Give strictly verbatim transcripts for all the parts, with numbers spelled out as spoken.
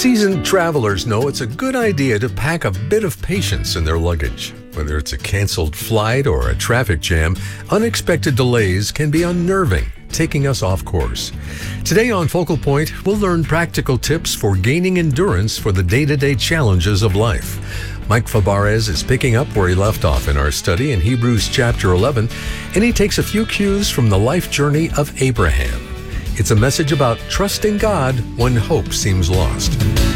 Seasoned travelers know it's a good idea to pack a bit of patience in their luggage. Whether it's a canceled flight or a traffic jam, unexpected delays can be unnerving, taking us off course. Today on Focal Point, we'll learn practical tips for gaining endurance for the day-to-day challenges of life. Mike Fabarez is picking up where he left off in our study in Hebrews chapter eleven, and he takes a few cues from the life journey of Abraham. It's a message about trusting God when hope seems lost.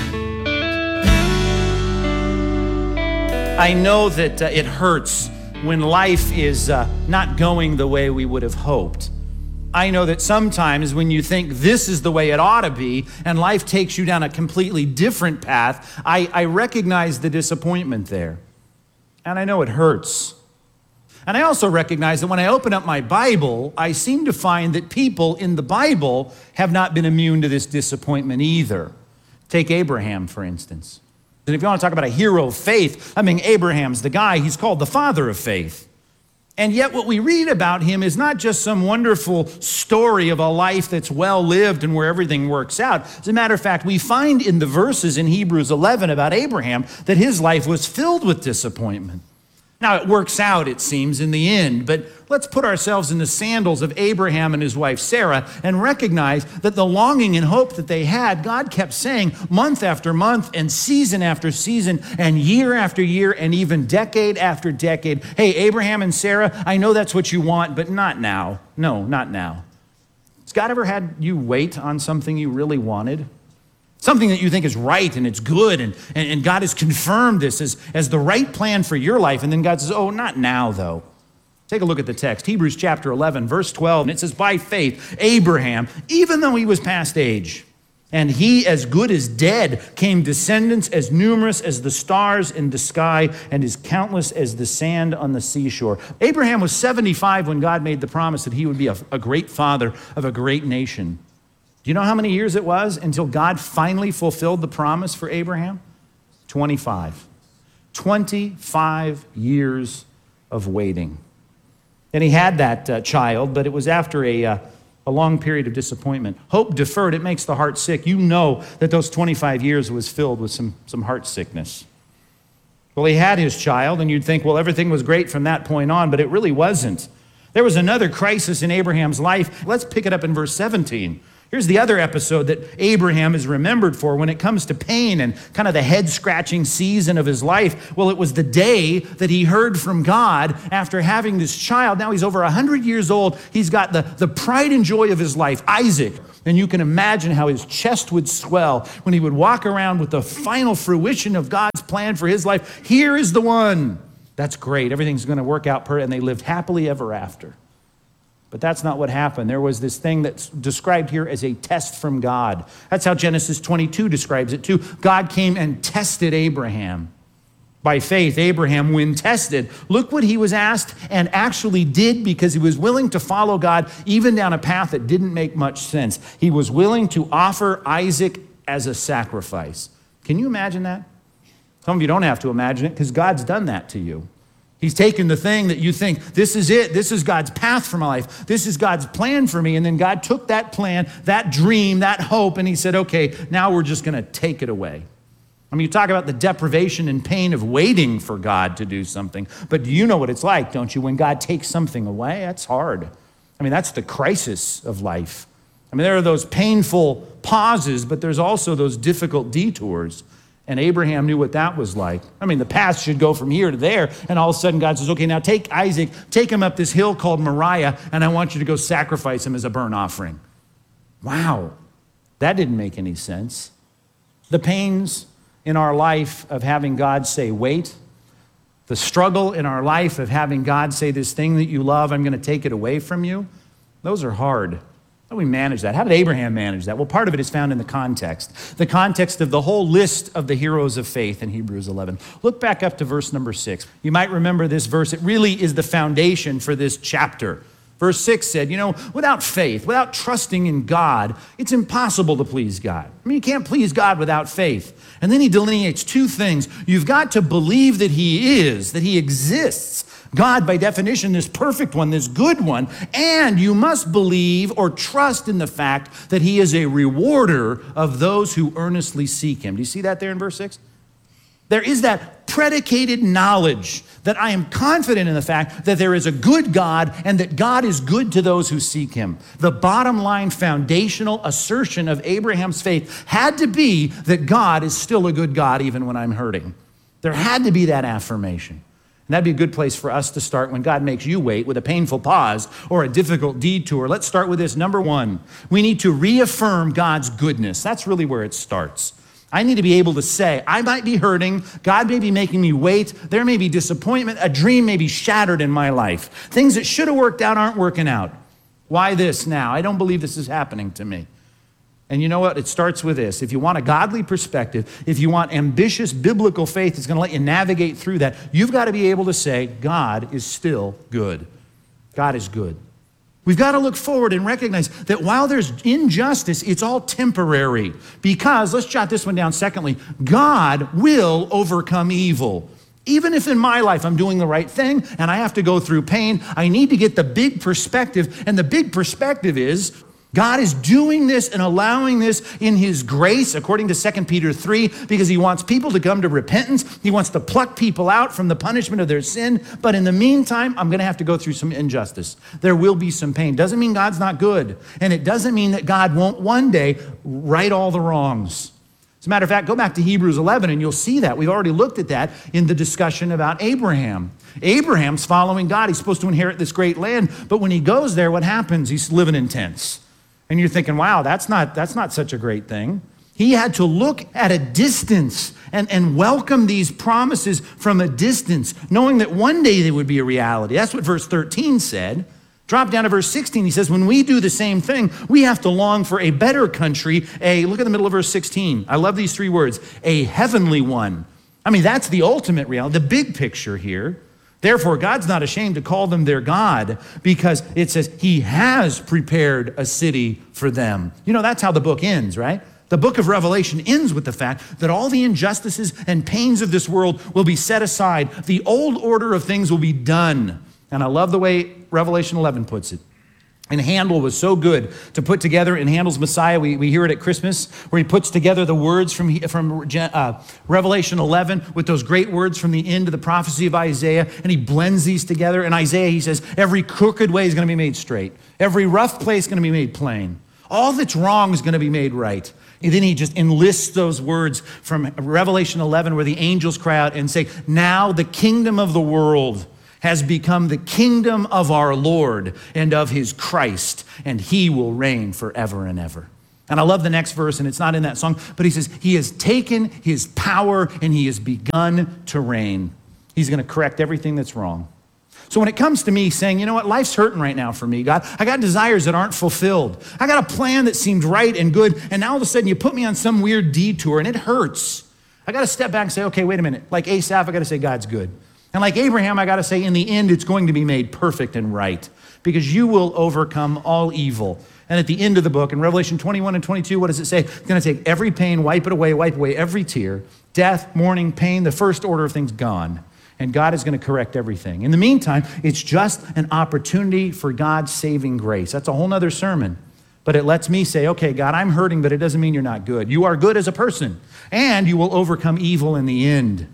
I know that uh, it hurts when life is uh, not going the way we would have hoped. I know that sometimes when you think this is the way it ought to be and life takes you down a completely different path, I, I recognize the disappointment there. And I know it hurts. And I also recognize that when I open up my Bible, I seem to find that people in the Bible have not been immune to this disappointment either. Take Abraham, for instance. And if you want to talk about a hero of faith, I mean, Abraham's the guy. He's called the father of faith. And yet what we read about him is not just some wonderful story of a life that's well lived and where everything works out. As a matter of fact, we find in the verses in Hebrews eleven about Abraham that his life was filled with disappointment. Now, it works out, it seems, in the end, but let's put ourselves in the sandals of Abraham and his wife Sarah and recognize that the longing and hope that they had, God kept saying month after month and season after season and year after year and even decade after decade, hey, Abraham and Sarah, I know that's what you want, but not now. No, not now. Has God ever had you wait on something you really wanted? Something that you think is right and it's good, and, and, and God has confirmed this as, as the right plan for your life, and then God says, oh, not now, though. Take a look at the text, Hebrews chapter eleven, verse twelve, and it says, by faith, Abraham, even though he was past age, and he as good as dead, came descendants as numerous as the stars in the sky and as countless as the sand on the seashore. Abraham was seventy-five when God made the promise that he would be a, a great father of a great nation. Do you know how many years it was until God finally fulfilled the promise for Abraham? twenty-five. twenty-five years of waiting. And he had that uh, child, but it was after a, uh, a long period of disappointment. Hope deferred, it makes the heart sick. You know that those twenty-five years was filled with some, some heart sickness. Well, he had his child, and you'd think, well, everything was great from that point on, but it really wasn't. There was another crisis in Abraham's life. Let's pick it up in verse seventeen. Here's the other episode that Abraham is remembered for when it comes to pain and kind of the head-scratching season of his life. Well, it was the day that he heard from God after having this child. Now he's over one hundred years old. He's got the, the pride and joy of his life, Isaac. And you can imagine how his chest would swell when he would walk around with the final fruition of God's plan for his life. Here is the one. That's great. Everything's going to work out perfect. And they lived happily ever after. But that's not what happened. There was this thing that's described here as a test from God. That's how Genesis twenty-two describes it too. God came and tested Abraham. By faith, Abraham, when tested, look what he was asked and actually did because he was willing to follow God even down a path that didn't make much sense. He was willing to offer Isaac as a sacrifice. Can you imagine that? Some of you don't have to imagine it because God's done that to you. He's taken the thing that you think, this is it, this is God's path for my life, this is God's plan for me, and then God took that plan, that dream, that hope, and he said, okay, now we're just gonna take it away. I mean, you talk about the deprivation and pain of waiting for God to do something, but you know what it's like, don't you? When God takes something away, that's hard. I mean, that's the crisis of life. I mean, there are those painful pauses, but there's also those difficult detours. And Abraham knew what that was like. I mean, the path should go from here to there, and all of a sudden God says, okay, now take Isaac, take him up this hill called Moriah, and I want you to go sacrifice him as a burnt offering. Wow, that didn't make any sense. The pains in our life of having God say, wait, the struggle in our life of having God say, this thing that you love, I'm gonna take it away from you, those are hard. How do we manage that? How did Abraham manage that? Well, part of it is found in the context. The context of the whole list of the heroes of faith in Hebrews eleven. Look back up to verse number six. You might remember this verse. It really is the foundation for this chapter. Verse six said, you know, without faith, without trusting in God, it's impossible to please God. I mean, you can't please God without faith. And then he delineates two things. You've got to believe that he is, that he exists. God, by definition, this perfect one, this good one, and you must believe or trust in the fact that he is a rewarder of those who earnestly seek him. Do you see that there in verse six? There is that predicated knowledge that I am confident in the fact that there is a good God and that God is good to those who seek him. The bottom line foundational assertion of Abraham's faith had to be that God is still a good God even when I'm hurting. There had to be that affirmation. And that'd be a good place for us to start when God makes you wait with a painful pause or a difficult detour. Let's start with this. Number one, we need to reaffirm God's goodness. That's really where it starts. I need to be able to say, I might be hurting, God may be making me wait, there may be disappointment, a dream may be shattered in my life. Things that should have worked out aren't working out. Why this now? I don't believe this is happening to me. And you know what? It starts with this. If you want a godly perspective, if you want ambitious biblical faith that's going to let you navigate through that, you've got to be able to say, God is still good. God is good. We've got to look forward and recognize that while there's injustice, it's all temporary. Because, let's jot this one down secondly, God will overcome evil. Even if in my life I'm doing the right thing and I have to go through pain, I need to get the big perspective. And the big perspective is God is doing this and allowing this in his grace, according to Second Peter three, because he wants people to come to repentance. He wants to pluck people out from the punishment of their sin. But in the meantime, I'm going to have to go through some injustice. There will be some pain. Doesn't mean God's not good. And it doesn't mean that God won't one day right all the wrongs. As a matter of fact, go back to Hebrews eleven and you'll see that. We've already looked at that in the discussion about Abraham. Abraham's following God. He's supposed to inherit this great land. But when he goes there, what happens? He's living in tents. And you're thinking, wow, that's not, that's not such a great thing. He had to look at a distance and, and welcome these promises from a distance, knowing that one day they would be a reality. That's what verse thirteen said. Drop down to verse sixteen. He says, when we do the same thing, we have to long for a better country, a, look at the middle of verse sixteen. I love these three words, a heavenly one. I mean, that's the ultimate reality, the big picture here. Therefore, God's not ashamed to call them their God because it says he has prepared a city for them. You know, that's how the book ends, right? The book of Revelation ends with the fact that all the injustices and pains of this world will be set aside. The old order of things will be done. And I love the way Revelation eleven puts it. And Handel was so good to put together in Handel's Messiah. We, we hear it at Christmas, where he puts together the words from, from uh, Revelation eleven with those great words from the end of the prophecy of Isaiah. And he blends these together. In Isaiah, he says, every crooked way is going to be made straight. Every rough place is going to be made plain. All that's wrong is going to be made right. And then he just enlists those words from Revelation eleven, where the angels cry out and say, now the kingdom of the world has become the kingdom of our Lord and of his Christ, and he will reign forever and ever. And I love the next verse, and it's not in that song, but he says, he has taken his power and he has begun to reign. He's going to correct everything that's wrong. So when it comes to me saying, you know what, life's hurting right now for me, God, I got desires that aren't fulfilled. I got a plan that seemed right and good, and now all of a sudden you put me on some weird detour and it hurts. I got to step back and say, okay, wait a minute. Like Asaph, I got to say God's good. And like Abraham, I got to say, in the end, it's going to be made perfect and right because you will overcome all evil. And at the end of the book, in Revelation twenty-one and twenty-two, what does it say? It's going to take every pain, wipe it away, wipe away every tear, death, mourning, pain, the first order of things gone. And God is going to correct everything. In the meantime, it's just an opportunity for God's saving grace. That's a whole nother sermon. But it lets me say, okay, God, I'm hurting, but it doesn't mean you're not good. You are good as a person, and you will overcome evil in the end.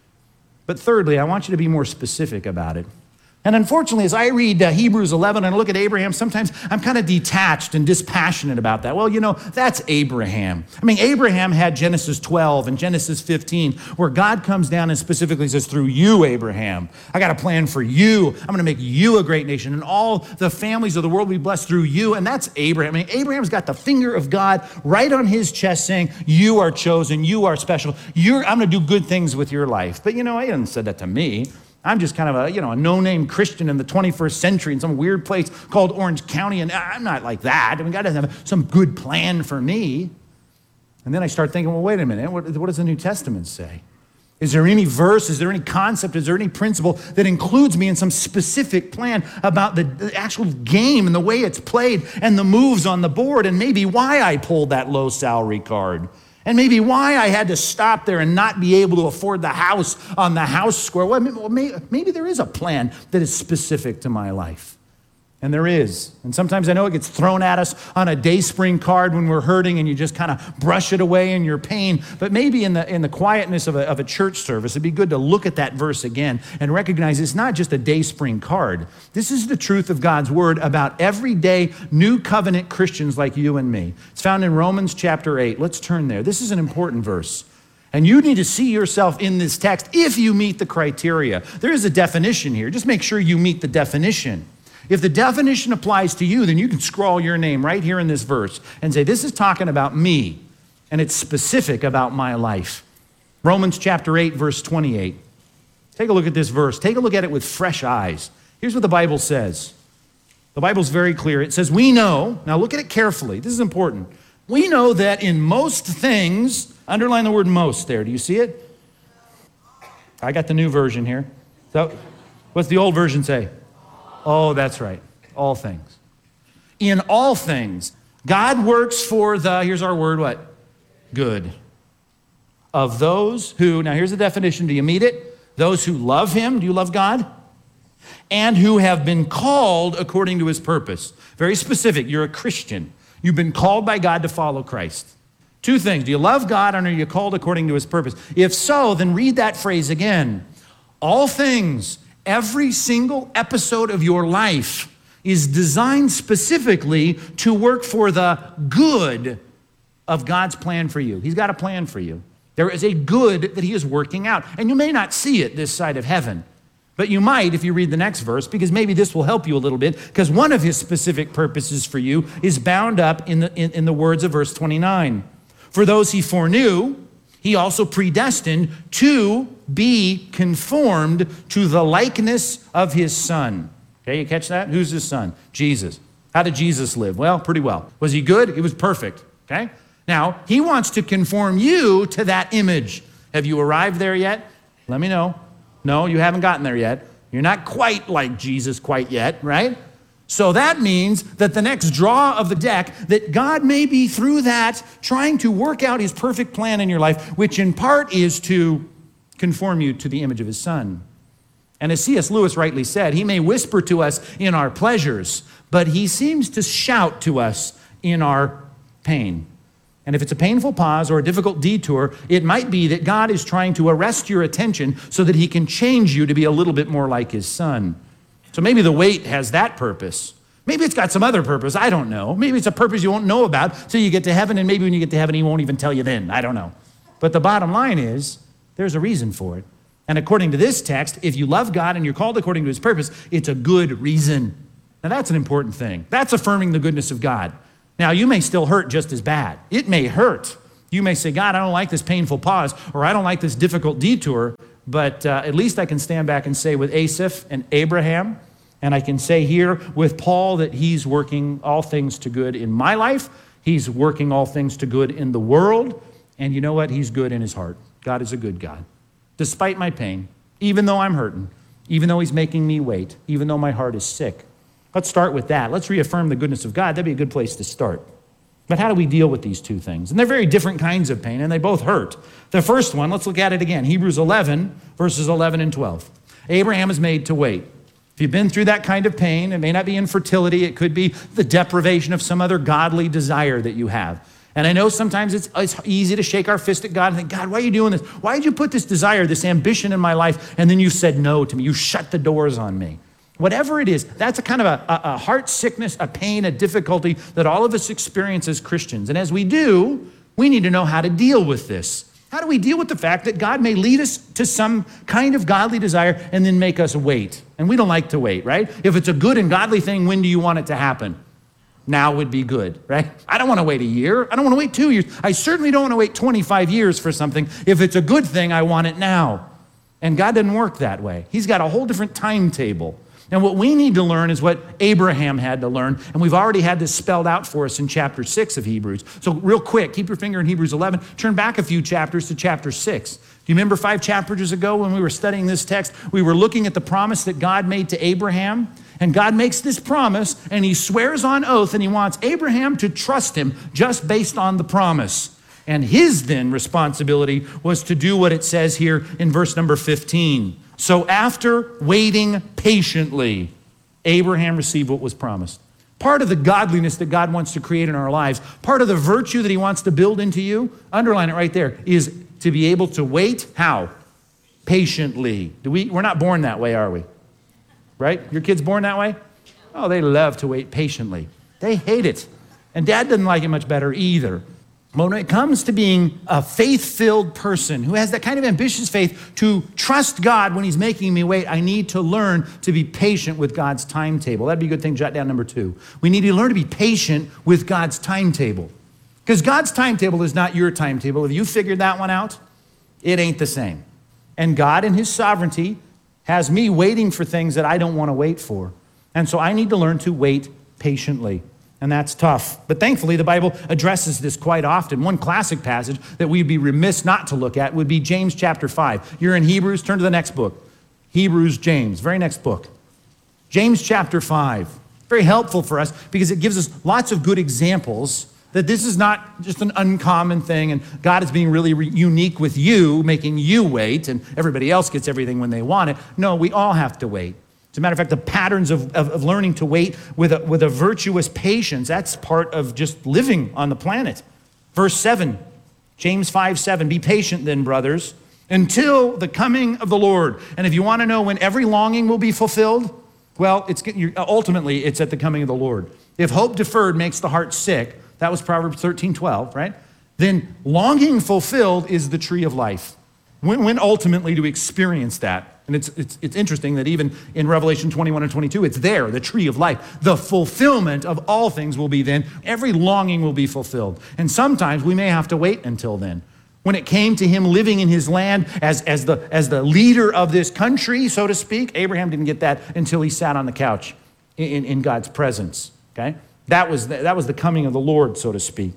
But thirdly, I want you to be more specific about it. And unfortunately, as I read uh, Hebrews eleven and I look at Abraham, sometimes I'm kind of detached and dispassionate about that. Well, you know, that's Abraham. I mean, Abraham had Genesis twelve and Genesis fifteen, where God comes down and specifically says, through you, Abraham, I got a plan for you. I'm going to make you a great nation, and all the families of the world will be blessed through you. And that's Abraham. I mean, Abraham's got the finger of God right on his chest saying, you are chosen, you are special. You're, I'm going to do good things with your life. But, you know, he hasn't said that to me. I'm just kind of a, you know, a no-name Christian in the twenty-first century in some weird place called Orange County, and I'm not like that. I mean, God doesn't have some good plan for me. And then I start thinking, well, wait a minute, what, what does the New Testament say? Is there any verse, is there any concept, is there any principle that includes me in some specific plan about the, the actual game and the way it's played and the moves on the board and maybe why I pulled that low salary card? And maybe why I had to stop there and not be able to afford the house on the house square. Well, maybe there is a plan that is specific to my life. And there is. And sometimes I know it gets thrown at us on a Dayspring card when we're hurting and you just kind of brush it away in your pain. But maybe in the in the quietness of a, of a church service, it'd be good to look at that verse again and recognize it's not just a Dayspring card. This is the truth of God's word about everyday new covenant Christians like you and me. It's found in Romans chapter eight. Let's turn there. This is an important verse. And you need to see yourself in this text if you meet the criteria. There is a definition here. Just make sure you meet the definition. If the definition applies to you, then you can scrawl your name right here in this verse and say, this is talking about me, and it's specific about my life. Romans chapter eight, verse twenty-eight. Take a look at this verse. Take a look at it with fresh eyes. Here's what the Bible says. The Bible's very clear. It says, we know, now look at it carefully. This is important. We know that in most things, underline the word most there. Do you see it? I got the new version here. So, what's the old version say? Oh, that's right. All things. In all things, God works for the, here's our word, what? Good. Of those who, now here's the definition. Do you meet it? Those who love him. Do you love God? And who have been called according to his purpose. Very specific. You're a Christian. You've been called by God to follow Christ. Two things. Do you love God and are you called according to his purpose? If so, then read that phrase again. All things. Every single episode of your life is designed specifically to work for the good of God's plan for you. He's got a plan for you. There is a good that he is working out. And you may not see it this side of heaven, but you might if you read the next verse, because maybe this will help you a little bit, because one of his specific purposes for you is bound up in the, in, in the words of verse twenty-nine. For those he foreknew, he also predestined to be conformed to the likeness of his son. Okay, you catch that? Who's his son? Jesus. How did Jesus live? Well, pretty well. Was he good? He was perfect. Okay? Now, he wants to conform you to that image. Have you arrived there yet? Let me know. No, you haven't gotten there yet. You're not quite like Jesus quite yet, right? So that means that the next draw of the deck, that God may be through that trying to work out his perfect plan in your life, which in part is to conform you to the image of his son. And as C S Lewis rightly said, he may whisper to us in our pleasures, but he seems to shout to us in our pain. And if it's a painful pause or a difficult detour, it might be that God is trying to arrest your attention so that he can change you to be a little bit more like his son. So maybe the wait has that purpose. Maybe it's got some other purpose. I don't know. Maybe it's a purpose you won't know about till you get to heaven, and maybe when you get to heaven, he won't even tell you then. I don't know. But the bottom line is, there's a reason for it. And according to this text, if you love God and you're called according to his purpose, it's a good reason. Now that's an important thing. That's affirming the goodness of God. Now you may still hurt just as bad. It may hurt. You may say, God, I don't like this painful pause, or I don't like this difficult detour, but uh, at least I can stand back and say with Asaph and Abraham, and I can say here with Paul that he's working all things to good in my life. He's working all things to good in the world. And you know what? He's good in his heart. God is a good God. Despite my pain, even though I'm hurting, even though he's making me wait, even though my heart is sick. Let's start with that. Let's reaffirm the goodness of God. That'd be a good place to start. But how do we deal with these two things? And they're very different kinds of pain, and they both hurt. The first one, let's look at it again. Hebrews eleven, verses eleven and twelve. Abraham is made to wait. If you've been through that kind of pain, it may not be infertility. It could be the deprivation of some other godly desire that you have. And I know sometimes it's, it's easy to shake our fist at God and think, God, why are you doing this? Why did you put this desire, this ambition in my life, and then you said no to me? You shut the doors on me. Whatever it is, that's a kind of a, a, a heart sickness, a pain, a difficulty that all of us experience as Christians. And as we do, we need to know how to deal with this. How do we deal with the fact that God may lead us to some kind of godly desire and then make us wait? And we don't like to wait, right? If it's a good and godly thing, when do you want it to happen? Now would be good, right? I don't want to wait a year. I don't want to wait two years. I certainly don't want to wait twenty-five years for something. If it's a good thing, I want it now. And God doesn't work that way. He's got a whole different timetable. And what we need to learn is what Abraham had to learn, and we've already had this spelled out for us in chapter six of Hebrews. So real quick, keep your finger in Hebrews eleven, turn back a few chapters to chapter six. Do you remember five chapters ago when we were studying this text, we were looking at the promise that God made to Abraham? And God makes this promise, and he swears on oath, and he wants Abraham to trust him just based on the promise. And his then responsibility was to do what it says here in verse number fifteen. So after waiting patiently, Abraham received what was promised. Part of the godliness that God wants to create in our lives, part of the virtue that he wants to build into you, underline it right there, is to be able to wait, how? Patiently. Do we, we're not born that way, are we? Right? Your kids born that way? Oh, they love to wait patiently. They hate it. And dad doesn't like it much better either. When it comes to being a faith-filled person who has that kind of ambitious faith to trust God when he's making me wait, I need to learn to be patient with God's timetable. That'd be a good thing. Jot down number two. We need to learn to be patient with God's timetable. Because God's timetable is not your timetable. Have you figured that one out? It ain't the same. And God in his sovereignty has me waiting for things that I don't want to wait for. And so I need to learn to wait patiently. And that's tough. But thankfully, the Bible addresses this quite often. One classic passage that we'd be remiss not to look at would be James chapter five. You're in Hebrews, turn to the next book. Hebrews, James, very next book. James chapter five. Very helpful for us because it gives us lots of good examples that this is not just an uncommon thing and God is being really re- unique with you, making you wait, and everybody else gets everything when they want it. No, we all have to wait. As a matter of fact, the patterns of, of, of learning to wait with a, with a virtuous patience, that's part of just living on the planet. Verse seven, James five seven, be patient then, brothers, until the coming of the Lord. And if you want to know when every longing will be fulfilled, well, it's ultimately it's at the coming of the Lord. If hope deferred makes the heart sick, that was Proverbs thirteen twelve, right? Then longing fulfilled is the tree of life. When, when ultimately do we experience that? And it's, it's, it's interesting that even in Revelation twenty-one and twenty-two, it's there, the tree of life. The fulfillment of all things will be then. Every longing will be fulfilled. And sometimes we may have to wait until then. When it came to him living in his land as, as, the, as the leader of this country, so to speak, Abraham didn't get that until he sat on the couch in, in God's presence, okay? That was, the, that was the coming of the Lord, so to speak.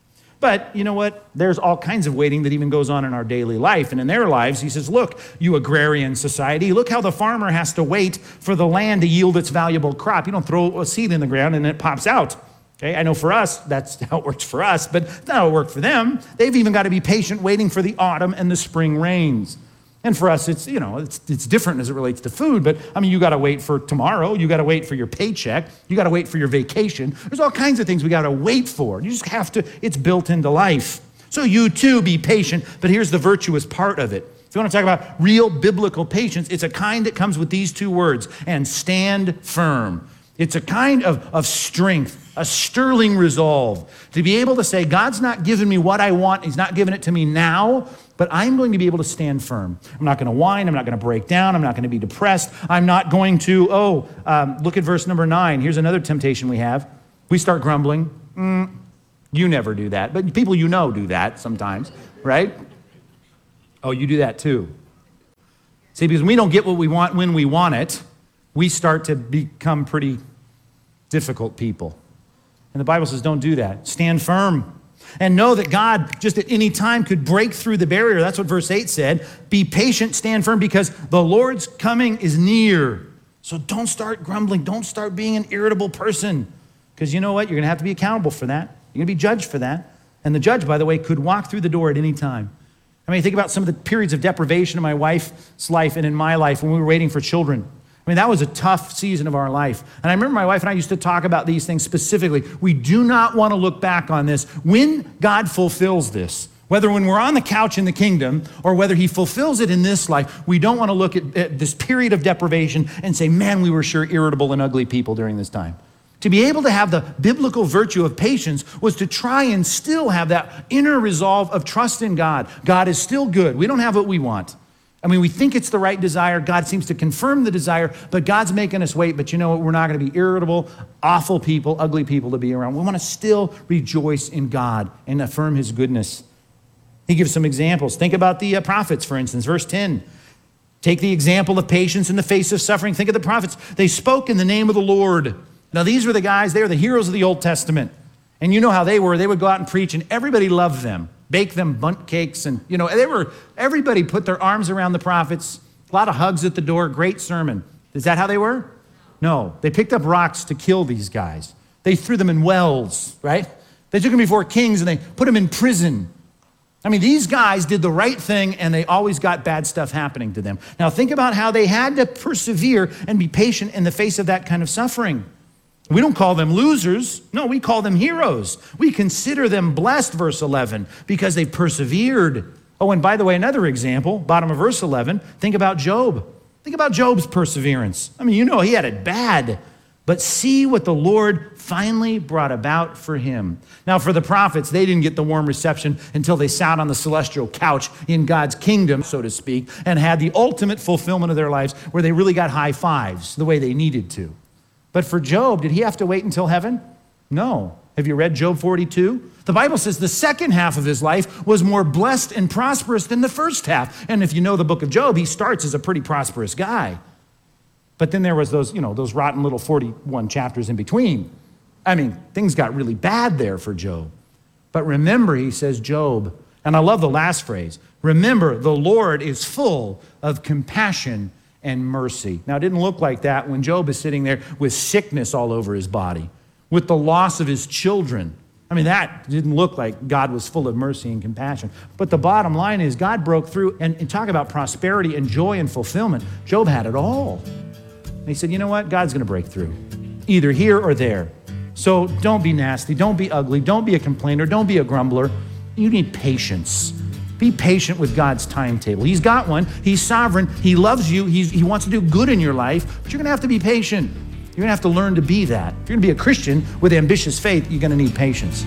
But you know what? There's all kinds of waiting that even goes on in our daily life. And in their lives, he says, look, you agrarian society, look how the farmer has to wait for the land to yield its valuable crop. You don't throw a seed in the ground and it pops out. Okay, I know for us, that's how it works for us, but that's not how it worked for them. They've even got to be patient waiting for the autumn and the spring rains. And for us, it's, you know, it's, it's different as it relates to food, but I mean, you got to wait for tomorrow. You got to wait for your paycheck. You got to wait for your vacation. There's all kinds of things we got to wait for. You just have to, it's built into life. So you too be patient, but here's the virtuous part of it. If you want to talk about real biblical patience, it's a kind that comes with these two words, and stand firm. It's a kind of, of strength, a sterling resolve to be able to say, God's not giving me what I want. He's not giving it to me now, but I'm going to be able to stand firm. I'm not going to whine. I'm not going to break down. I'm not going to be depressed. I'm not going to, oh, um, look at verse number nine. Here's another temptation we have. We start grumbling. Mm, you never do that, but people you know do that sometimes, right? Oh, you do that too. See, because we don't get what we want when we want it, we start to become pretty difficult people. And the Bible says, don't do that. Stand firm. And know that God just at any time could break through the barrier. That's what verse eight said. Be patient, stand firm, because the Lord's coming is near. So don't start grumbling. Don't start being an irritable person. Because you know what? You're going to have to be accountable for that. You're going to be judged for that. And the judge, by the way, could walk through the door at any time. I mean, think about some of the periods of deprivation in my wife's life and in my life when we were waiting for children. I mean, that was a tough season of our life. And I remember my wife and I used to talk about these things specifically. We do not want to look back on this. When God fulfills this, whether when we're on the couch in the kingdom or whether he fulfills it in this life, we don't want to look at, at this period of deprivation and say, man, we were sure irritable and ugly people during this time. To be able to have the biblical virtue of patience was to try and still have that inner resolve of trust in God. God is still good. We don't have what we want. I mean, we think it's the right desire. God seems to confirm the desire, but God's making us wait. But you know what? We're not going to be irritable, awful people, ugly people to be around. We want to still rejoice in God and affirm his goodness. He gives some examples. Think about the uh, prophets, for instance, verse ten. Take the example of patience in the face of suffering. Think of the prophets. They spoke in the name of the Lord. Now, these were the guys, they were the heroes of the Old Testament. And you know how they were. They would go out and preach, and everybody loved them. Bake them bundt cakes, and you know, they were, everybody put their arms around the prophets, a lot of hugs at the door, great sermon. Is that how they were? No, they picked up rocks to kill these guys. They threw them in wells, right? They took them before kings and they put them in prison. I mean, these guys did the right thing and they always got bad stuff happening to them. Now think about how they had to persevere and be patient in the face of that kind of suffering. We don't call them losers. No, we call them heroes. We consider them blessed, verse eleven, because they persevered. Oh, and by the way, another example, bottom of verse eleven, think about Job. Think about Job's perseverance. I mean, you know, he had it bad, but see what the Lord finally brought about for him. Now, for the prophets, they didn't get the warm reception until they sat on the celestial couch in God's kingdom, so to speak, and had the ultimate fulfillment of their lives where they really got high fives the way they needed to. But for Job, did he have to wait until heaven? No. Have you read Job forty-two? The Bible says the second half of his life was more blessed and prosperous than the first half. And if you know the book of Job, he starts as a pretty prosperous guy. But then there was those, you know, those rotten little forty-one chapters in between. I mean, things got really bad there for Job. But remember, he says, Job, and I love the last phrase, remember, the Lord is full of compassion and mercy. Now, it didn't look like that when Job is sitting there with sickness all over his body, with the loss of his children. I mean, that didn't look like God was full of mercy and compassion. But the bottom line is God broke through, and, and talk about prosperity and joy and fulfillment. Job had it all. And he said, you know what? God's going to break through, either here or there. So don't be nasty. Don't be ugly. Don't be a complainer. Don't be a grumbler. You need patience. Be patient with God's timetable. He's got one. He's sovereign. He loves you. He's, he wants to do good in your life, but you're going to have to be patient. You're going to have to learn to be that. If you're going to be a Christian with ambitious faith, you're going to need patience.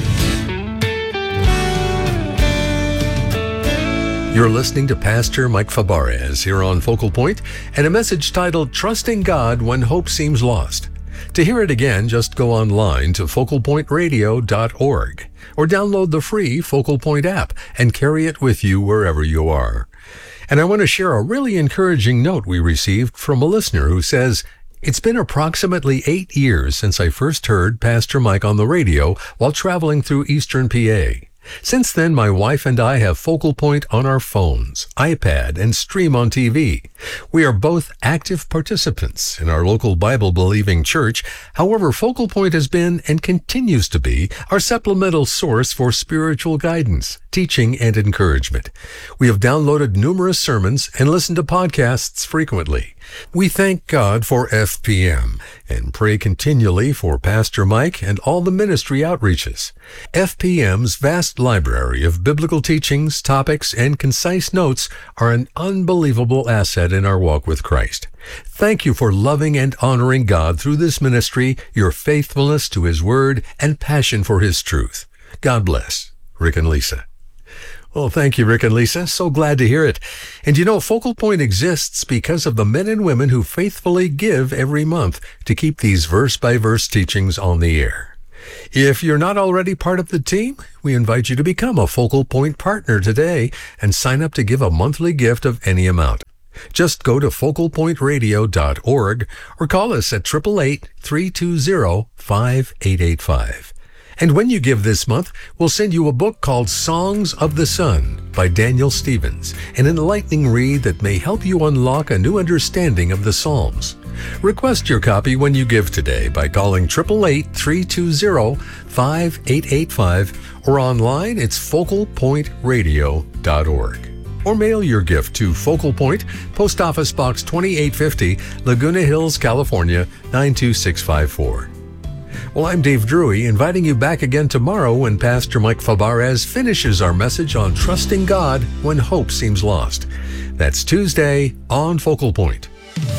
You're listening to Pastor Mike Fabarez here on Focal Point and a message titled Trusting God When Hope Seems Lost. To hear it again, just go online to focal point radio dot org or download the free Focal Point app and carry it with you wherever you are. And I want to share a really encouraging note we received from a listener who says, it's been approximately eight years since I first heard Pastor Mike on the radio while traveling through Eastern P A. Since then, my wife and I have Focal Point on our phones, iPad, and stream on T V. We are both active participants in our local Bible-believing church. However, Focal Point has been and continues to be our supplemental source for spiritual guidance, teaching, and encouragement. We have downloaded numerous sermons and listened to podcasts frequently. We thank God for F P M and pray continually for Pastor Mike and all the ministry outreaches. F P M's vast library of biblical teachings, topics, and concise notes are an unbelievable asset in our walk with Christ. Thank you for loving and honoring God through this ministry, your faithfulness to His Word, and passion for His truth. God bless. Rick and Lisa. Well, thank you, Rick and Lisa. So glad to hear it. And you know, Focal Point exists because of the men and women who faithfully give every month to keep these verse-by-verse teachings on the air. If you're not already part of the team, we invite you to become a Focal Point partner today and sign up to give a monthly gift of any amount. Just go to focal point radio dot org or call us at eight eight eight, three two zero, five eight eight five. And when you give this month, we'll send you a book called Songs of the Sun by Daniel Stevens, an enlightening read that may help you unlock a new understanding of the Psalms. Request your copy when you give today by calling eight eight eight, three two zero, five eight eight five or online it's focal point radio dot org. Or mail your gift to Focal Point, Post Office Box twenty-eight fifty, Laguna Hills, California, nine two six five four. Well, I'm Dave Drury, inviting you back again tomorrow when Pastor Mike Fabarez finishes our message on trusting God when hope seems lost. That's Tuesday on Focal Point.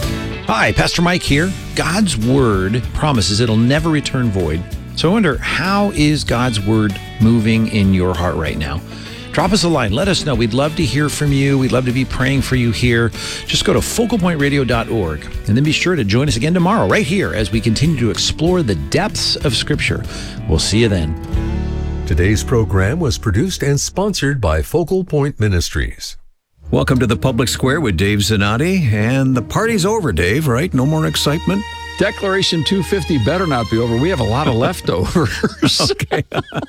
Hi, Pastor Mike here. God's Word promises it'll never return void. So I wonder, how is God's Word moving in your heart right now? Drop us a line. Let us know. We'd love to hear from you. We'd love to be praying for you here. Just go to focal point radio dot org and then be sure to join us again tomorrow right here as we continue to explore the depths of Scripture. We'll see you then. Today's program was produced and sponsored by Focal Point Ministries. Welcome to the Public Square with Dave Zanotti. And the party's over, Dave, right? No more excitement? Declaration two fifty better not be over. We have a lot of leftovers. Okay.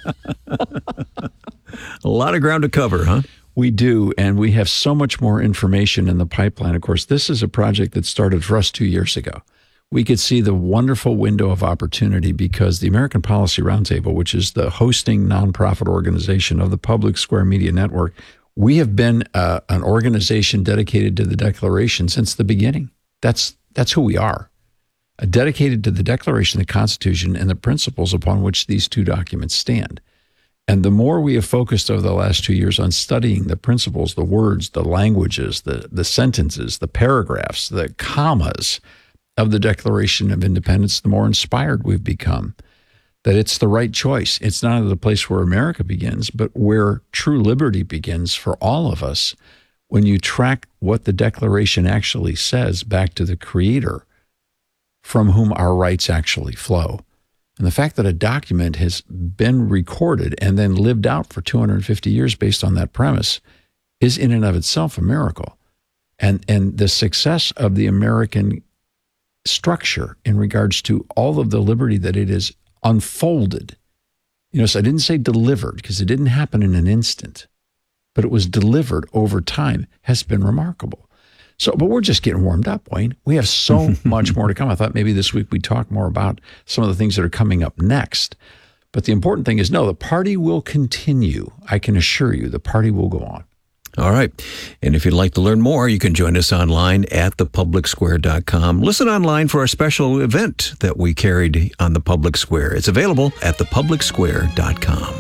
A lot of ground to cover, huh? We do, and we have so much more information in the pipeline. Of course, this is a project that started for us two years ago. we could see the wonderful window of opportunity because the American Policy Roundtable, which is the hosting nonprofit organization of the Public Square Media Network, we have been uh, an organization dedicated to the Declaration since the beginning. That's that's who we are, uh, dedicated to the Declaration, the Constitution, and the principles upon which these two documents stand. And the more we have focused over the last two years on studying the principles, the words, the languages, the, the sentences, the paragraphs, the commas of the Declaration of Independence, the more inspired we've become that it's the right choice. It's not the place where America begins, but where true liberty begins for all of us when you track what the Declaration actually says back to the Creator from whom our rights actually flow. And the fact that a document has been recorded and then lived out for two hundred fifty years based on that premise is in and of itself a miracle. And, and the success of the American structure in regards to all of the liberty that it is unfolded. You know, so I didn't say delivered because it didn't happen in an instant, but it was delivered over time, has been remarkable. So, but we're just getting warmed up, Wayne. We have so much more to come. I thought maybe this week we'd talk more about some of the things that are coming up next. But the important thing is, no, the party will continue. I can assure you the party will go on. All right. And if you'd like to learn more, you can join us online at the public square dot com. Listen online for our special event that we carried on the Public Square. It's available at the public square dot com.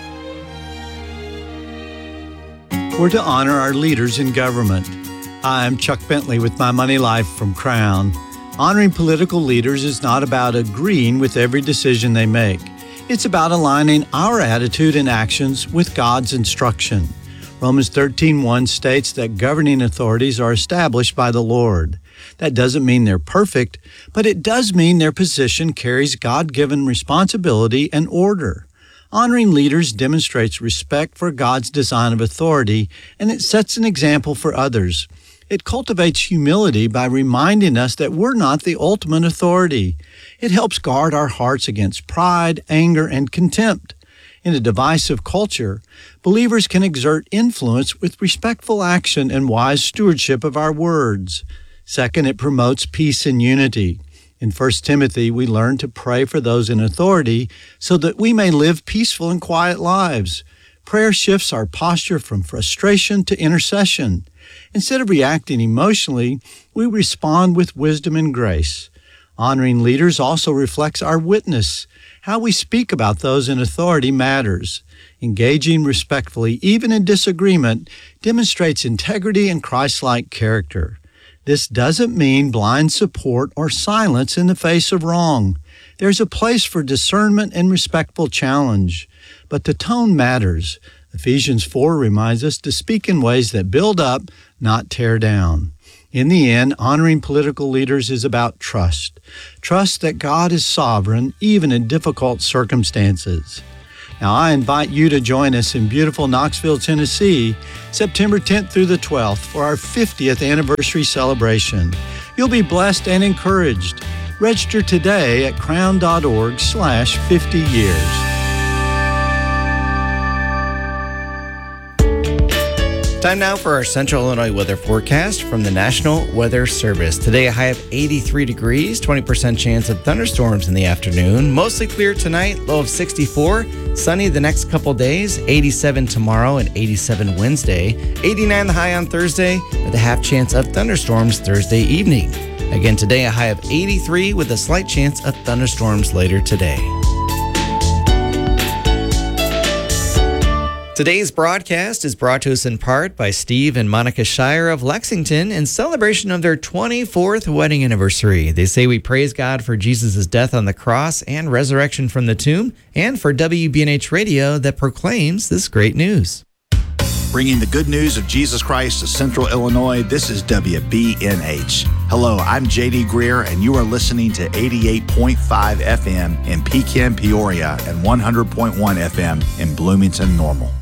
We're to honor our leaders in government. I'm Chuck Bentley with My Money Life from Crown. Honoring political leaders is not about agreeing with every decision they make. It's about aligning our attitude and actions with God's instruction. Romans thirteen one states that governing authorities are established by the Lord. That doesn't mean they're perfect, but it does mean their position carries God-given responsibility and order. Honoring leaders demonstrates respect for God's design of authority, and it sets an example for others. It cultivates humility by reminding us that we're not the ultimate authority. It helps guard our hearts against pride, anger, and contempt. In a divisive culture, believers can exert influence with respectful action and wise stewardship of our words. Second, it promotes peace and unity. In First Timothy, we learn to pray for those in authority so that we may live peaceful and quiet lives. Prayer shifts our posture from frustration to intercession. Instead of reacting emotionally, we respond with wisdom and grace. Honoring leaders also reflects our witness. How we speak about those in authority matters. Engaging respectfully, even in disagreement, demonstrates integrity and Christ-like character. This doesn't mean blind support or silence in the face of wrong. There's a place for discernment and respectful challenge. But the tone matters. Ephesians four reminds us to speak in ways that build up, not tear down. In the end, honoring political leaders is about trust. Trust that God is sovereign, even in difficult circumstances. Now, I invite you to join us in beautiful Knoxville, Tennessee, September tenth through the twelfth for our fiftieth anniversary celebration. You'll be blessed and encouraged. Register today at crown.org slash 50 years. Time now for our Central Illinois weather forecast from the National Weather Service. Today, a high of eighty-three degrees, twenty percent chance of thunderstorms in the afternoon. Mostly clear tonight, low of sixty-four. Sunny the next couple days, eighty-seven tomorrow and eighty-seven Wednesday. eighty-nine the high on Thursday, with a half chance of thunderstorms Thursday evening. Again, today, a high of eighty-three with a slight chance of thunderstorms later today. Today's broadcast is brought to us in part by Steve and Monica Shire of Lexington in celebration of their twenty-fourth wedding anniversary. They say we praise God for Jesus' death on the cross and resurrection from the tomb, and for W B N H Radio that proclaims this great news. Bringing the good news of Jesus Christ to Central Illinois, this is W B N H. Hello, I'm J D Greer, and you are listening to eighty-eight point five F M in Pekin, Peoria, and one hundred point one F M in Bloomington, Normal.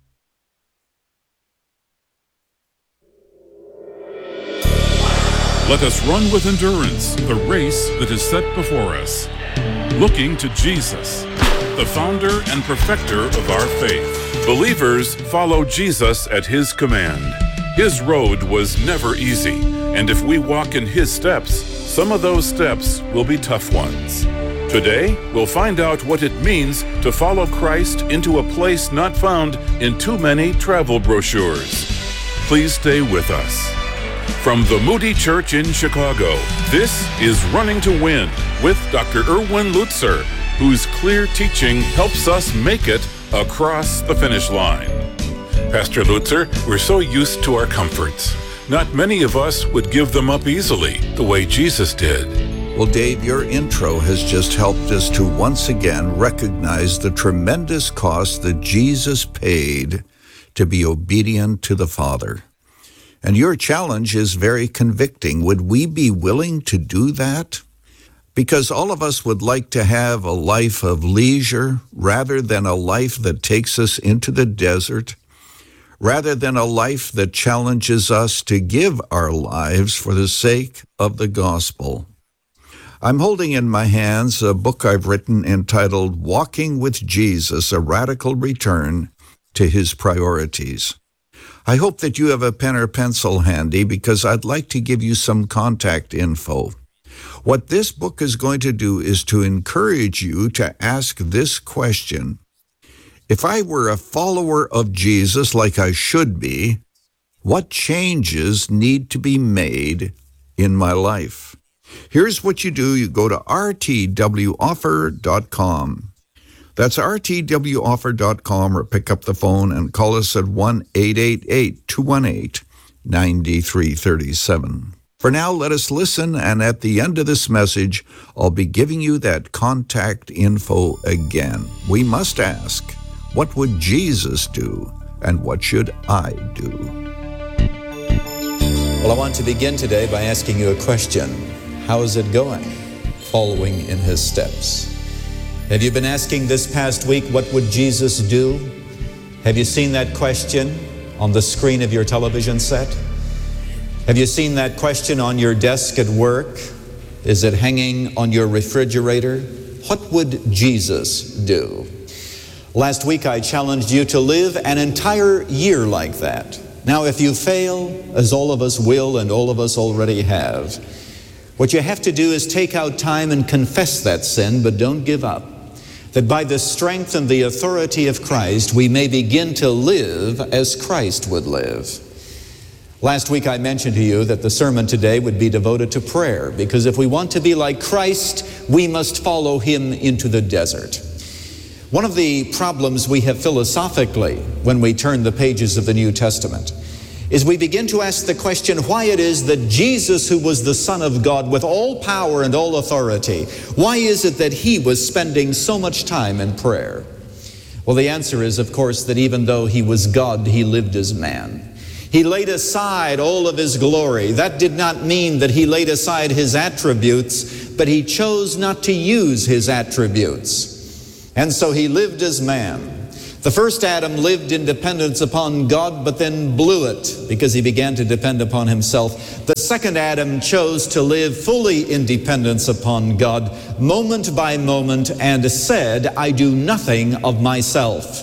Let us run with endurance the race that is set before us, looking to Jesus, the founder and perfecter of our faith. Believers follow Jesus at his command. His road was never easy, and if we walk in his steps, some of those steps will be tough ones. Today, we'll find out what it means to follow Christ into a place not found in too many travel brochures. Please stay with us. From the Moody Church in Chicago, this is Running to Win with Doctor Erwin Lutzer, whose clear teaching helps us make it across the finish line. Pastor Lutzer, we're so used to our comforts. Not many of us would give them up easily, the way Jesus did. Well, Dave, your intro has just helped us to once again recognize the tremendous cost that Jesus paid to be obedient to the Father. And your challenge is very convicting. Would we be willing to do that? Because all of us would like to have a life of leisure rather than a life that takes us into the desert, rather than a life that challenges us to give our lives for the sake of the gospel. I'm holding in my hands a book I've written entitled Walking with Jesus, A Radical Return to His Priorities. I hope that you have a pen or pencil handy because I'd like to give you some contact info. What this book is going to do is to encourage you to ask this question. If I were a follower of Jesus like I should be, what changes need to be made in my life? Here's what you do. You go to r t w offer dot com. That's r t w offer dot com, or pick up the phone and call us at one eight eight eight, two one eight, nine three three seven. For now, let us listen, and at the end of this message, I'll be giving you that contact info again. We must ask, what would Jesus do, and what should I do? Well, I want to begin today by asking you a question. How is it going, following in His steps? Have you been asking this past week, what would Jesus do? Have you seen that question on the screen of your television set? Have you seen that question on your desk at work? Is it hanging on your refrigerator? What would Jesus do? Last week I challenged you to live an entire year like that. Now, if you fail, as all of us will and all of us already have, what you have to do is take out time and confess that sin, but don't give up. That by the strength and the authority of Christ, we may begin to live as Christ would live. Last week I mentioned to you that the sermon today would be devoted to prayer, because if we want to be like Christ, we must follow Him into the desert. One of the problems we have philosophically when we turn the pages of the New Testament is we begin to ask the question why it is that Jesus, who was the Son of God with all power and all authority, why is it that He was spending so much time in prayer? Well, the answer is, of course, that even though He was God, He lived as man. He laid aside all of His glory. That did not mean that He laid aside His attributes, but He chose not to use His attributes. And so He lived as man. The first Adam lived in dependence upon God, but then blew it because he began to depend upon himself. The second Adam chose to live fully in dependence upon God, moment by moment, and said, I do nothing of myself.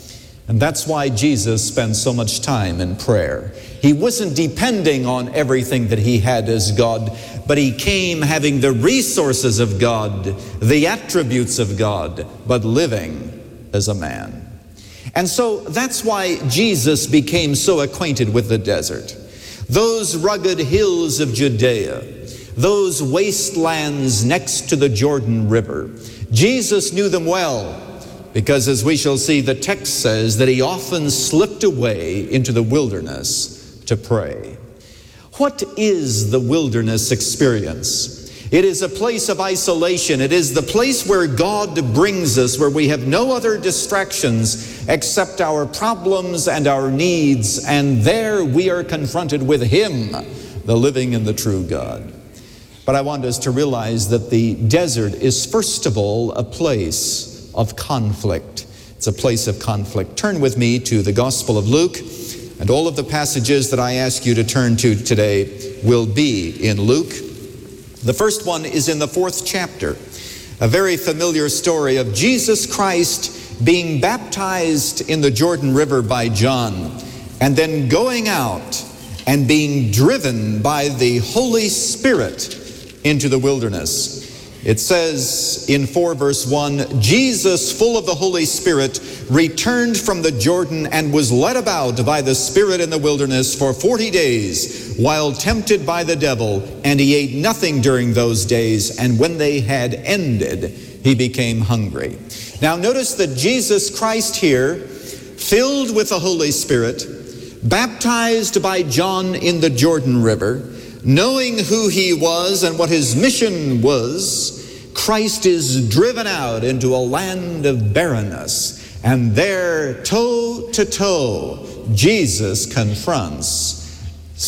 And that's why Jesus spent so much time in prayer. He wasn't depending on everything that He had as God, but He came having the resources of God, the attributes of God, but living as a man. And so that's why Jesus became so acquainted with the desert. Those rugged hills of Judea, those wastelands next to the Jordan River, Jesus knew them well, because as we shall see, the text says that He often slipped away into the wilderness to pray. What is the wilderness experience? It is a place of isolation. It is the place where God brings us, where we have no other distractions except our problems and our needs, and there we are confronted with Him, the living and the true God. But I want us to realize that the desert is, first of all, a place of conflict. It's a place of conflict. Turn with me to the Gospel of Luke, and all of the passages that I ask you to turn to today will be in Luke. The first one is in the fourth chapter, a very familiar story of Jesus Christ being baptized in the Jordan River by John, and then going out and being driven by the Holy Spirit into the wilderness. It says in four verse one, Jesus, full of the Holy Spirit, returned from the Jordan and was led about by the Spirit in the wilderness for forty days, while tempted by the devil, and he ate nothing during those days, and when they had ended, he became hungry. Now notice that Jesus Christ here, filled with the Holy Spirit, baptized by John in the Jordan River, knowing who he was and what his mission was, Christ is driven out into a land of barrenness. And there, toe to toe, Jesus confronts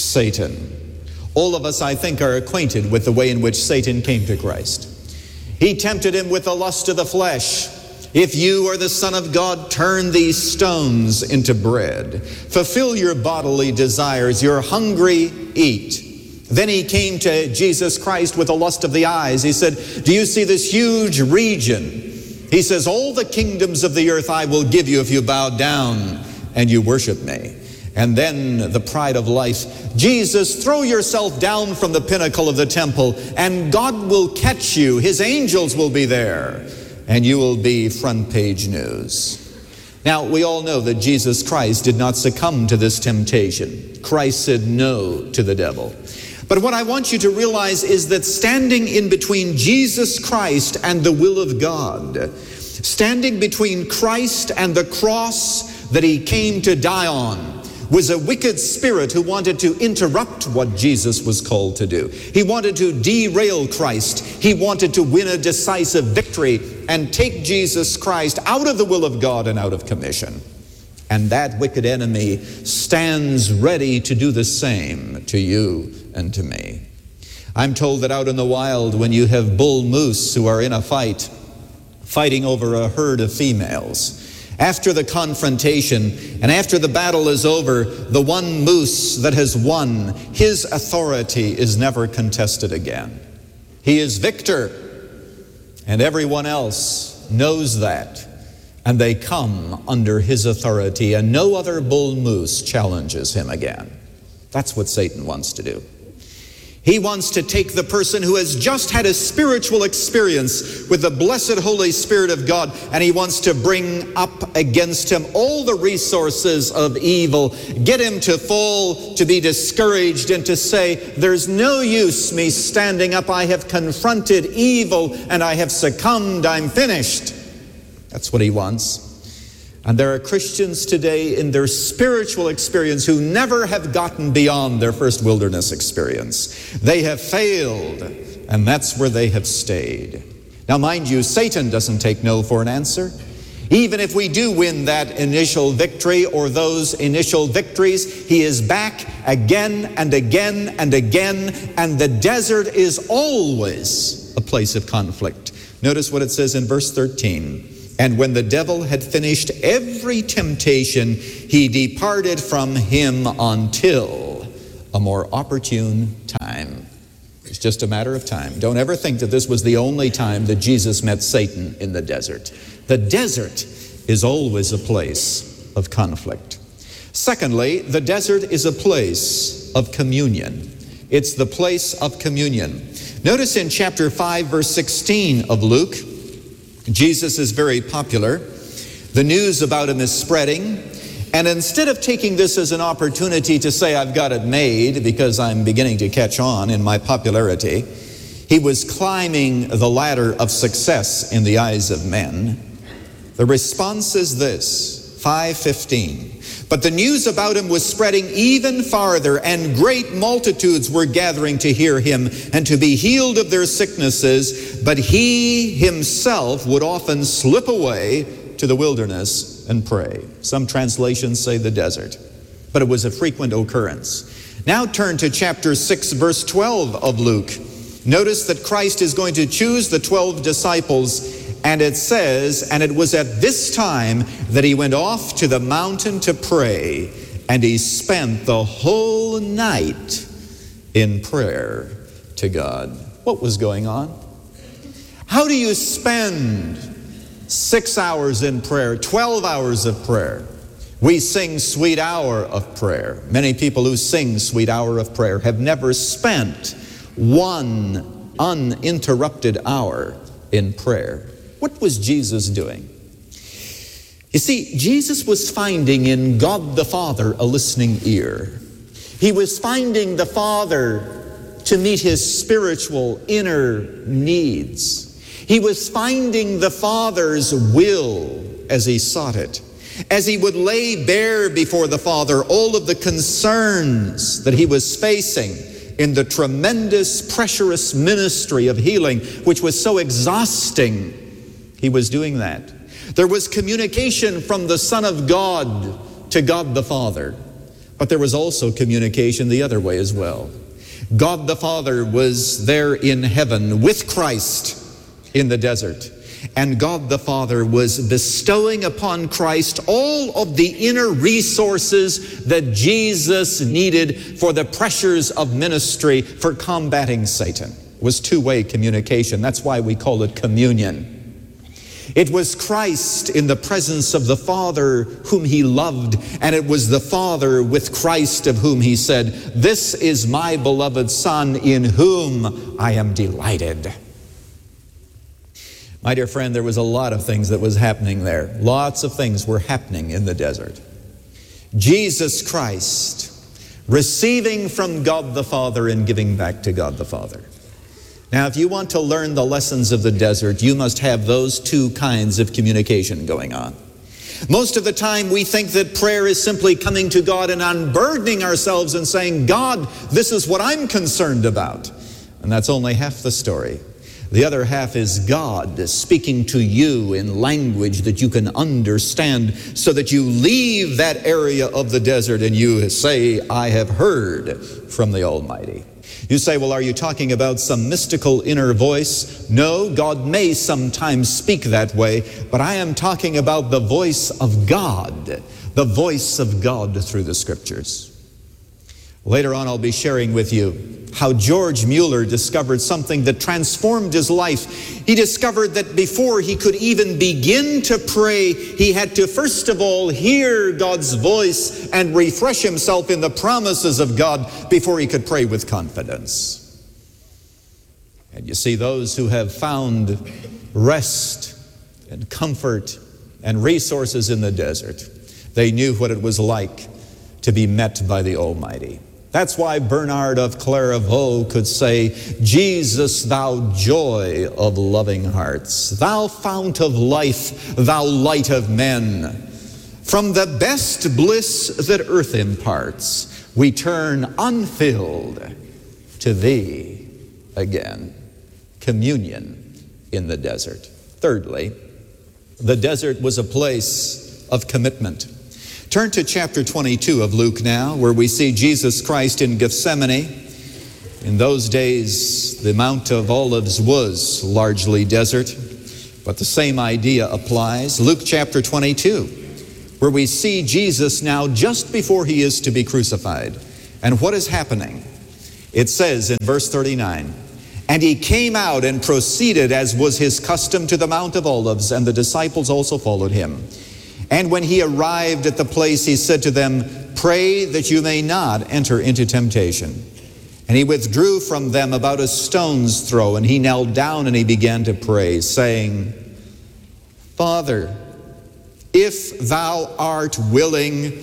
Satan. All of us, I think, are acquainted with the way in which Satan came to Christ. He tempted him with the lust of the flesh. If you are the Son of God, turn these stones into bread. Fulfill your bodily desires. You're hungry, eat. Then he came to Jesus Christ with the lust of the eyes. He said, do you see this huge region? He says, all the kingdoms of the earth I will give you if you bow down and you worship me. And then the pride of life. Jesus, throw yourself down from the pinnacle of the temple and God will catch you. His angels will be there and you will be front page news. Now, we all know that Jesus Christ did not succumb to this temptation. Christ said no to the devil. But what I want you to realize is that standing in between Jesus Christ and the will of God, standing between Christ and the cross that he came to die on, was a wicked spirit who wanted to interrupt what Jesus was called to do. He wanted to derail Christ. He wanted to win a decisive victory and take Jesus Christ out of the will of God and out of commission. And that wicked enemy stands ready to do the same to you and to me. I'm told that out in the wild, when you have bull moose who are in a fight, fighting over a herd of females, after the confrontation and after the battle is over, the one moose that has won, his authority is never contested again. He is victor, and everyone else knows that. And they come under his authority, and no other bull moose challenges him again. That's what Satan wants to do. He wants to take the person who has just had a spiritual experience with the blessed Holy Spirit of God, and he wants to bring up against him all the resources of evil, get him to fall, to be discouraged, and to say, there's no use me standing up. I have confronted evil, and I have succumbed. I'm finished. That's what he wants. And there are Christians today in their spiritual experience who never have gotten beyond their first wilderness experience. They have failed, and that's where they have stayed. Now, mind you, Satan doesn't take no for an answer. Even if we do win that initial victory or those initial victories, he is back again and again and again, and the desert is always a place of conflict. Notice what it says in verse thirteen. And when the devil had finished every temptation, he departed from him until a more opportune time. It's just a matter of time. Don't ever think that this was the only time that Jesus met Satan in the desert. The desert is always a place of conflict. Secondly, the desert is a place of communion. It's the place of communion. Notice in chapter five, verse sixteen of Luke, Jesus is very popular. The news about him is spreading. And instead of taking this as an opportunity to say, I've got it made because I'm beginning to catch on in my popularity, he was climbing the ladder of success in the eyes of men. The response is this, five fifteen. But the news about him was spreading even farther, and great multitudes were gathering to hear him and to be healed of their sicknesses. But he himself would often slip away to the wilderness and pray. Some translations say the desert, but it was a frequent occurrence. Now turn to chapter six, verse twelve of Luke. Notice that Christ is going to choose the twelve disciples. And it says, and it was at this time that he went off to the mountain to pray, and he spent the whole night in prayer to God. What was going on? How do you spend six hours in prayer, twelve hours of prayer? We sing Sweet Hour of Prayer. Many people who sing Sweet Hour of Prayer have never spent one uninterrupted hour in prayer. What was Jesus doing? You see, Jesus was finding in God the Father a listening ear. He was finding the Father to meet his spiritual inner needs. He was finding the Father's will as he sought it. As he would lay bare before the Father all of the concerns that he was facing in the tremendous, pressurous ministry of healing, which was so exhausting, he was doing that. There was communication from the Son of God to God the Father, but there was also communication the other way as well. God the Father was there in heaven with Christ in the desert, and God the Father was bestowing upon Christ all of the inner resources that Jesus needed for the pressures of ministry for combating Satan. It was two-way communication. That's why we call it communion. It was Christ in the presence of the Father whom he loved, and it was the Father with Christ of whom he said, "This is my beloved Son in whom I am delighted." My dear friend, there was a lot of things that was happening there. Lots of things were happening in the desert. Jesus Christ receiving from God the Father and giving back to God the Father. Now, if you want to learn the lessons of the desert, you must have those two kinds of communication going on. Most of the time, we think that prayer is simply coming to God and unburdening ourselves and saying, "God, this is what I'm concerned about." And that's only half the story. The other half is God speaking to you in language that you can understand, so that you leave that area of the desert and you say, "I have heard from the Almighty." You say, "Well, are you talking about some mystical inner voice?" No, God may sometimes speak that way, but I am talking about the voice of God, the voice of God through the Scriptures. Later on, I'll be sharing with you how George Mueller discovered something that transformed his life. He discovered that before he could even begin to pray, he had to first of all hear God's voice and refresh himself in the promises of God before he could pray with confidence. And you see, those who have found rest and comfort and resources in the desert, they knew what it was like to be met by the Almighty. That's why Bernard of Clairvaux could say, "Jesus, thou joy of loving hearts, thou fount of life, thou light of men, from the best bliss that earth imparts, we turn unfilled to thee again." Communion in the desert. Thirdly, the desert was a place of commitment. Turn to chapter twenty-two of Luke now, where we see Jesus Christ in Gethsemane. In those days, the Mount of Olives was largely desert, but the same idea applies. Luke chapter twenty-two, where we see Jesus now just before he is to be crucified. And what is happening? It says in verse thirty-nine, "And he came out and proceeded, as was his custom, to the Mount of Olives, and the disciples also followed him. And when he arrived at the place, he said to them, 'Pray that you may not enter into temptation.' And he withdrew from them about a stone's throw, and he knelt down and he began to pray, saying, 'Father, if thou art willing,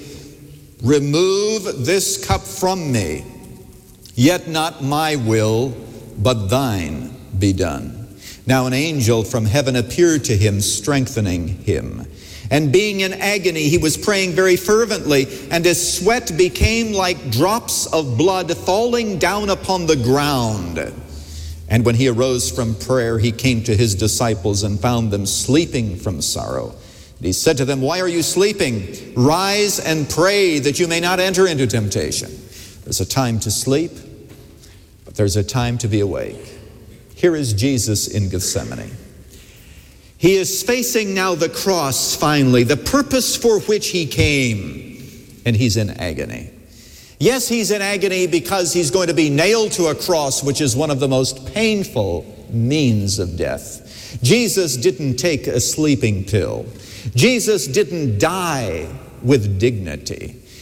remove this cup from me. Yet not my will, but thine be done.' Now an angel from heaven appeared to him, strengthening him. And being in agony, he was praying very fervently, and his sweat became like drops of blood falling down upon the ground. And when he arose from prayer, he came to his disciples and found them sleeping from sorrow. And he said to them, 'Why are you sleeping? Rise and pray that you may not enter into temptation.'" There's a time to sleep, but there's a time to be awake. Here is Jesus in Gethsemane. He is facing now the cross finally, the purpose for which he came, and he's in agony. Yes, he's in agony because he's going to be nailed to a cross, which is one of the most painful means of death. Jesus didn't take a sleeping pill. Jesus didn't die with dignity.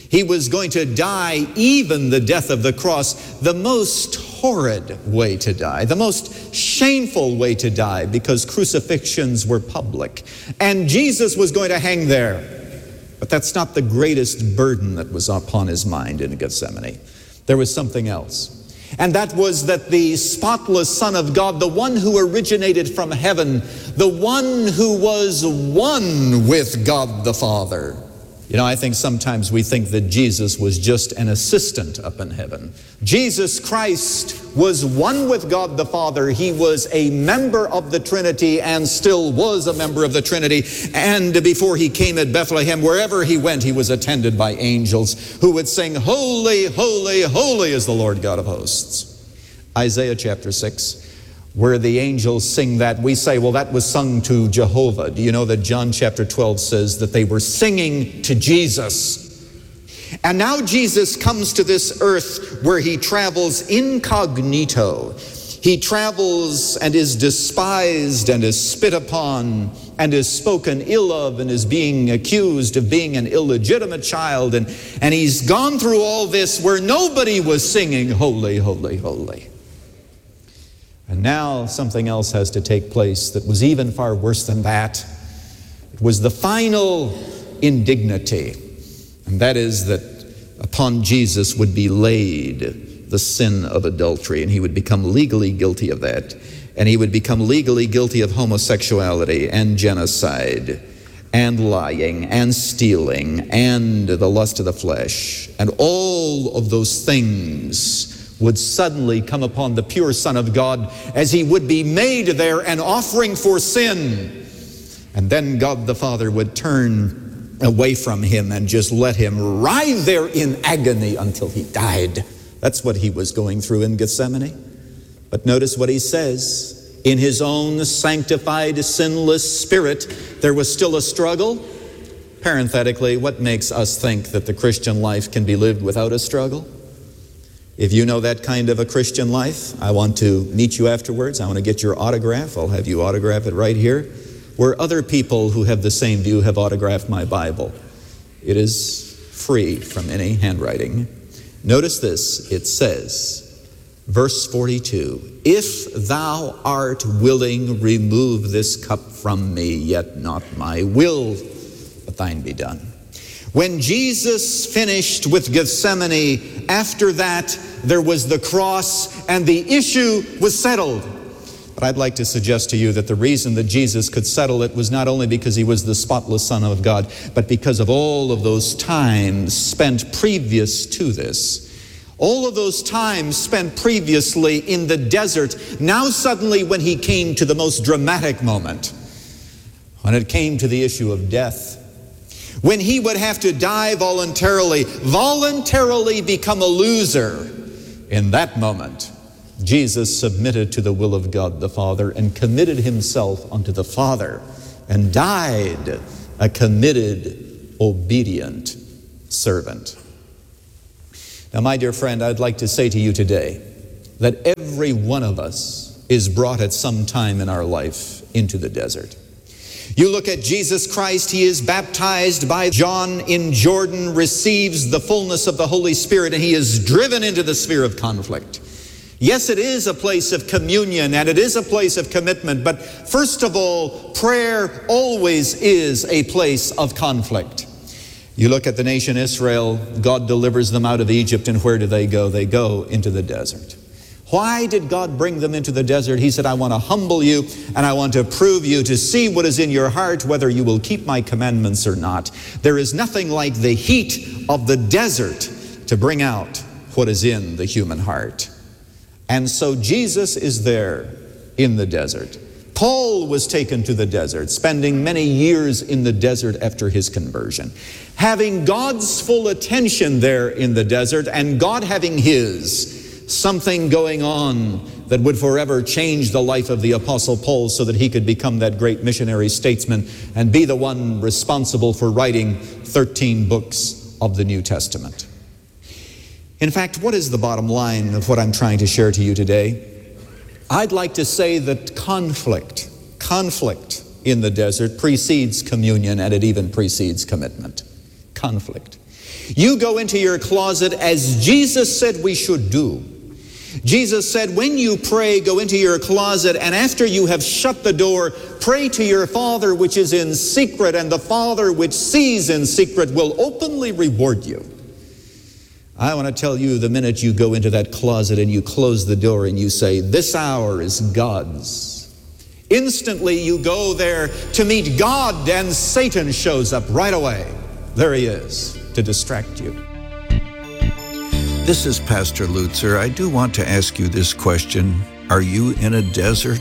He was going to die, even the death of the cross, the most horrid way to die, the most shameful way to die, because crucifixions were public. And Jesus was going to hang there. But that's not the greatest burden that was upon his mind in Gethsemane. There was something else. And that was that the spotless Son of God, the one who originated from heaven, the one who was one with God the Father. You know, I think sometimes we think that Jesus was just an assistant up in heaven. Jesus Christ was one with God the Father. He was a member of the Trinity and still was a member of the Trinity. And before he came at Bethlehem, wherever he went, he was attended by angels who would sing, "Holy, holy, holy is the Lord God of hosts." Isaiah chapter six, where the angels sing that, we say, well, that was sung to Jehovah. Do you know that John chapter twelve says that they were singing to Jesus? And now Jesus comes to this earth where he travels incognito. He travels and is despised and is spit upon and is spoken ill of and is being accused of being an illegitimate child. And, and he's gone through all this where nobody was singing, "Holy, holy, holy." And now something else has to take place that was even far worse than that. It was the final indignity, and that is that upon Jesus would be laid the sin of adultery, and he would become legally guilty of that, and he would become legally guilty of homosexuality and genocide and lying and stealing and the lust of the flesh, and all of those things would suddenly come upon the pure Son of God as he would be made there an offering for sin. And then God the Father would turn away from him and just let him writhe there in agony until he died. That's what he was going through in Gethsemane. But notice what he says. In his own sanctified, sinless spirit, there was still a struggle. Parenthetically, what makes us think that the Christian life can be lived without a struggle? If you know that kind of a Christian life, I want to meet you afterwards. I want to get your autograph. I'll have you autograph it right here, where other people who have the same view have autographed my Bible. It is free from any handwriting. Notice this. It says, verse forty-two, "If thou art willing, remove this cup from me, yet not my will, but thine be done." When Jesus finished with Gethsemane, after that, there was the cross and the issue was settled. But I'd like to suggest to you that the reason that Jesus could settle it was not only because he was the spotless Son of God, but because of all of those times spent previous to this. All of those times spent previously in the desert. Now suddenly when he came to the most dramatic moment, when it came to the issue of death, when he would have to die voluntarily, voluntarily become a loser, in that moment, Jesus submitted to the will of God the Father and committed himself unto the Father and died a committed, obedient servant. Now, my dear friend, I'd like to say to you today that every one of us is brought at some time in our life into the desert. You look at Jesus Christ, he is baptized by John in Jordan, receives the fullness of the Holy Spirit, and he is driven into the sphere of conflict. Yes, it is a place of communion and it is a place of commitment, but first of all, prayer always is a place of conflict. You look at the nation Israel, God delivers them out of Egypt, and where do they go? They go into the desert. Why did God bring them into the desert? He said, I want to humble you and I want to prove you to see what is in your heart, whether you will keep my commandments or not. There is nothing like the heat of the desert to bring out what is in the human heart. And so Jesus is there in the desert. Paul was taken to the desert, spending many years in the desert after his conversion, having God's full attention there in the desert and God having his. Something going on that would forever change the life of the Apostle Paul so that he could become that great missionary statesman and be the one responsible for writing thirteen books of the New Testament. In fact, what is the bottom line of what I'm trying to share to you today? I'd like to say that conflict, conflict in the desert precedes communion, and it even precedes commitment. Conflict. You go into your closet as Jesus said we should do. Jesus said, when you pray, go into your closet, and after you have shut the door, pray to your Father which is in secret, and the Father which sees in secret will openly reward you. I want to tell you, the minute you go into that closet and you close the door and you say, this hour is God's, instantly you go there to meet God, and Satan shows up right away. There he is, to distract you. This is Pastor Lutzer. I do want to ask you this question. Are you in a desert?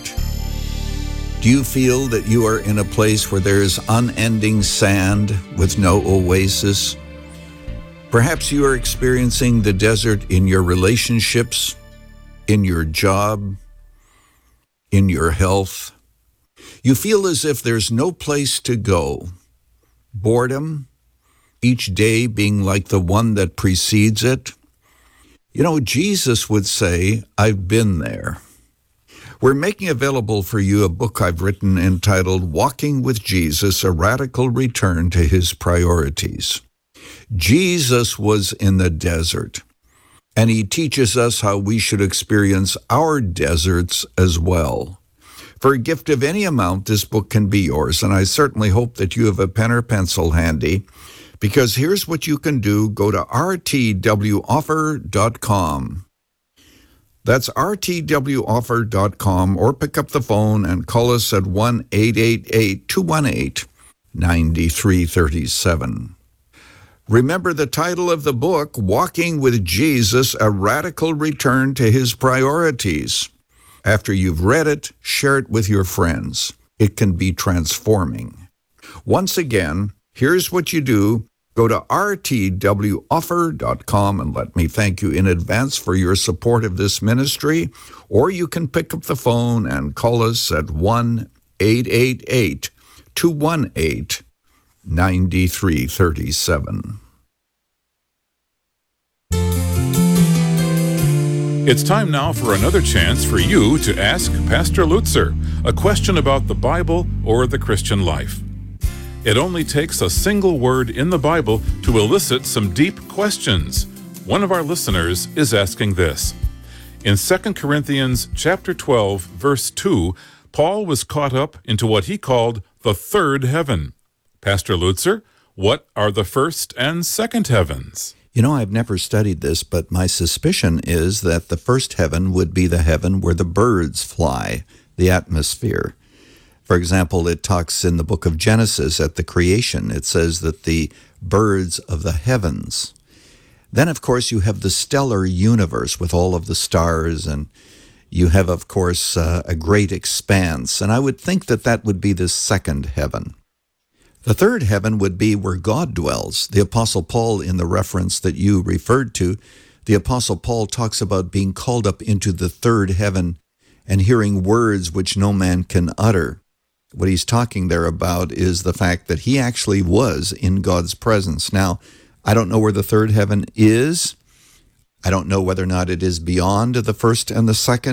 Do you feel that you are in a place where there is unending sand with no oasis? Perhaps you are experiencing the desert in your relationships, in your job, in your health. You feel as if there's no place to go. Boredom, each day being like the one that precedes it. You know, Jesus would say, I've been there. We're making available for you a book I've written entitled Walking with Jesus, A Radical Return to His Priorities. Jesus was in the desert, and he teaches us how we should experience our deserts as well. For a gift of any amount, this book can be yours, and I certainly hope that you have a pen or pencil handy, because here's what you can do. Go to r t w offer dot com. That's r t w offer dot com, or pick up the phone and call us at one eight eight eight, two one eight, nine three three seven. Remember the title of the book, Walking with Jesus, A Radical Return to His Priorities. After you've read it, share it with your friends. It can be transforming. Once again, here's what you do. Go to r t w offer dot com and let me thank you in advance for your support of this ministry. Or you can pick up the phone and call us at one eight eight eight, two one eight, nine three three seven. It's time now for another chance for you to ask Pastor Lutzer a question about the Bible or the Christian life. It only takes a single word in the Bible to elicit some deep questions. One of our listeners is asking this. In Second Corinthians chapter twelve, verse two, Paul was caught up into what he called the third heaven. Pastor Lutzer, what are the first and second heavens? You know, I've never studied this, but my suspicion is that the first heaven would be the heaven where the birds fly, the atmosphere. For example, it talks in the book of Genesis at the creation. It says that the birds of the heavens. Then, of course, you have the stellar universe with all of the stars, and you have, of course, uh, a great expanse. And I would think that that would be the second heaven. The third heaven would be where God dwells. The Apostle Paul, in the reference that you referred to, the Apostle Paul talks about being called up into the third heaven and hearing words which no man can utter. What he's talking there about is the fact that he actually was in God's presence. Now, I don't know where the third heaven is. I don't know whether or not it is beyond the first and the second.